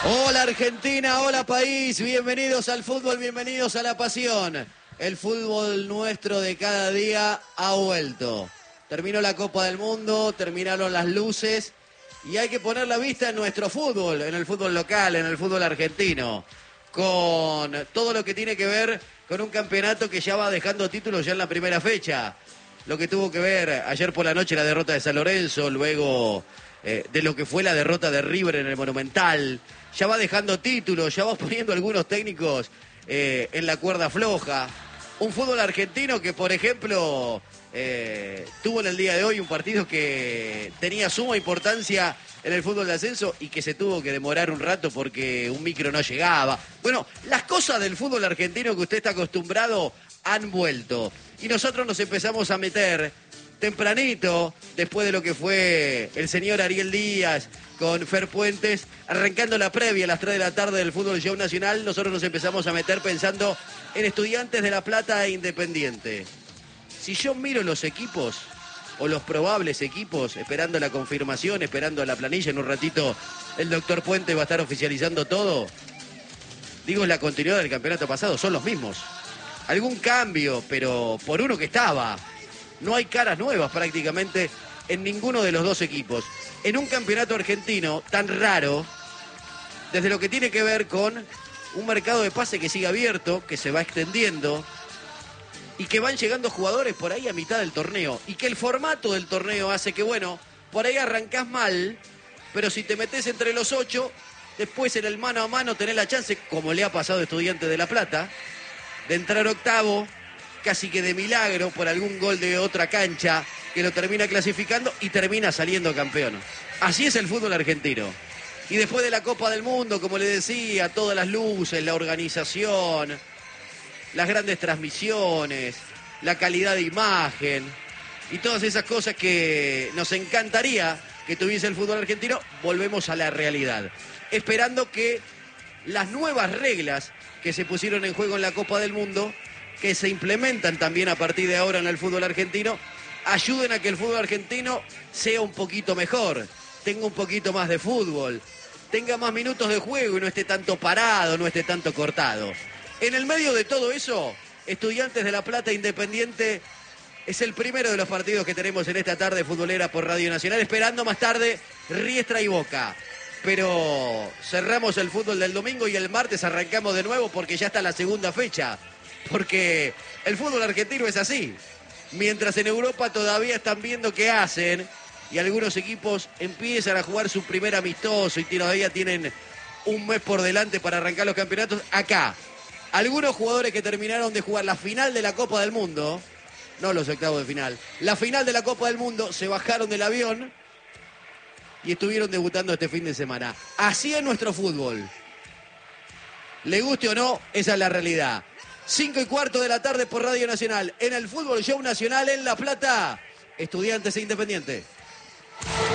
Hola Argentina, hola país, bienvenidos al fútbol, bienvenidos a la pasión. El fútbol nuestro de cada día ha vuelto. Terminó la Copa del Mundo, terminaron las luces y hay que poner la vista en nuestro fútbol, en el fútbol local, en el fútbol argentino, con todo lo que tiene que ver con un campeonato que ya va dejando títulos ya en la primera fecha. Lo que tuvo que ver ayer por la noche la derrota de San Lorenzo, luego de lo que fue la derrota de River en el Monumental. Ya va dejando títulos, ya va poniendo algunos técnicos en la cuerda floja. Un fútbol argentino que, por ejemplo, tuvo en el día de hoy un partido que tenía suma importancia en el fútbol de ascenso y que se tuvo que demorar un rato porque un micro no llegaba. Bueno, las cosas del fútbol argentino que usted está acostumbrado han vuelto. Y nosotros nos empezamos a meter tempranito, después de lo que fue el señor Ariel Díaz con Fer Puentes, arrancando la previa a las 3 de la tarde del Fútbol Show Nacional, nosotros nos empezamos a meter pensando en Estudiantes de La Plata e Independiente. Si yo miro los equipos, o los probables equipos, esperando la confirmación, esperando la planilla, en un ratito el doctor Puente va a estar oficializando todo, digo, la continuidad del campeonato pasado, son los mismos. Algún cambio, pero por uno que estaba. No hay caras nuevas prácticamente en ninguno de los dos equipos. En un campeonato argentino tan raro, desde lo que tiene que ver con un mercado de pase que sigue abierto, que se va extendiendo, y que van llegando jugadores por ahí a mitad del torneo, y que el formato del torneo hace que, bueno, por ahí arrancás mal, pero si te metés entre los 8, después en el mano a mano tenés la chance, como le ha pasado a Estudiantes de La Plata, de entrar octavo, casi que de milagro, por algún gol de otra cancha, que lo termina clasificando y termina saliendo campeón. Así es el fútbol argentino. Y después de la Copa del Mundo, como le decía, todas las luces, la organización, las grandes transmisiones, la calidad de imagen y todas esas cosas que nos encantaría que tuviese el fútbol argentino, volvemos a la realidad. Esperando que las nuevas reglas que se pusieron en juego en la Copa del Mundo, que se implementan también a partir de ahora en el fútbol argentino, ayuden a que el fútbol argentino sea un poquito mejor, tenga un poquito más de fútbol, tenga más minutos de juego y no esté tanto parado, no esté tanto cortado. En el medio de todo eso, Estudiantes de La Plata Independiente es el primero de los partidos que tenemos en esta tarde futbolera por Radio Nacional, esperando más tarde Riestra y Boca. Pero cerramos el fútbol del domingo y el martes arrancamos de nuevo porque ya está la segunda fecha. Porque el fútbol argentino es así. Mientras en Europa todavía están viendo qué hacen y algunos equipos empiezan a jugar su primer amistoso y todavía tienen un mes por delante para arrancar los campeonatos, acá algunos jugadores que terminaron de jugar la final de la Copa del Mundo, no los octavos de final, la final de la Copa del Mundo, se bajaron del avión y estuvieron debutando este fin de semana. Así es nuestro fútbol. Le guste o no, esa es la realidad. 5:15 de la tarde por Radio Nacional. En el Fútbol Show Nacional en La Plata, Estudiantes e Independiente.